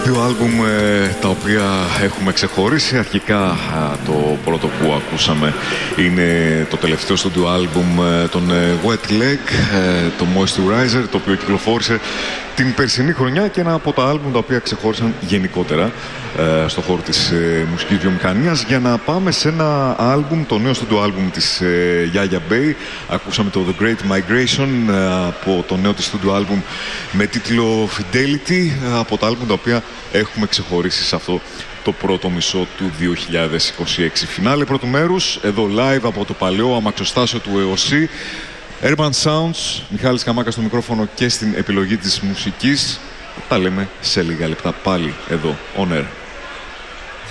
Δύο άλμπουμ τα οποία έχουμε ξεχωρίσει. Αρχικά το πρώτο που ακούσαμε είναι το τελευταίο στούντιο άλμπουμ των Wet Leg, το Moisturizer, το οποίο κυκλοφόρησε την περσινή χρονιά και ένα από τα άλμπουμ τα οποία ξεχώρισαν γενικότερα στον χώρο της μουσικής βιομηχανίας. Για να πάμε σε ένα άλμπουμ, το νέο στούντιο άλμπουμ της Yaya Bay. Ακούσαμε το The Great Migration από το νέο της στούντιο άλμπουμ με τίτλο Fidelity, από τα άλμπουμ τα οποία έχουμε ξεχωρίσει σε αυτό το πρώτο μισό του 2026. Φινάλε πρώτου μέρους, εδώ live από το παλαιό αμαξοστάσιο του ΕΟΣΥ. Urban Sounds, Μιχάλης Καμάκας στο μικρόφωνο και στην επιλογή της μουσικής. Τα λέμε σε λίγα λεπτά πάλι εδώ, on air.